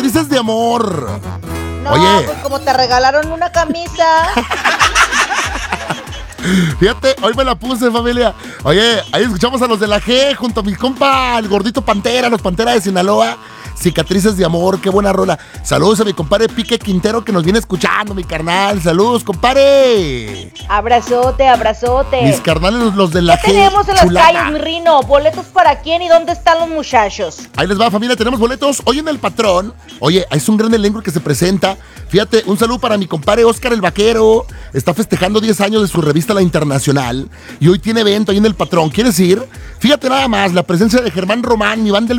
cicatrices de amor. No, Oye. pues como te regalaron una camisa. Fíjate, hoy me la puse, familia. Oye, ahí escuchamos a los de la G junto a mi compa, el gordito Pantera, los Pantera de Sinaloa. Cicatrices de amor, qué buena rola. Saludos a mi compadre Pique Quintero que nos viene escuchando, mi carnal. Saludos, compadre. Abrazote, abrazote. Mis carnales, los de la G. ¿Qué tenemos en las chulada. calles, mi Rino? ¿Boletos para quién y dónde están los muchachos? Ahí les va, familia, tenemos boletos hoy en El Patrón. Oye, es un gran elenco que se presenta. Fíjate, un saludo para mi compadre Oscar el Vaquero. Está festejando 10 años de su revista La Internacional. Y hoy tiene evento ahí en El Patrón. ¿Quieres ir? Fíjate nada más, la presencia de Germán Román, mi banda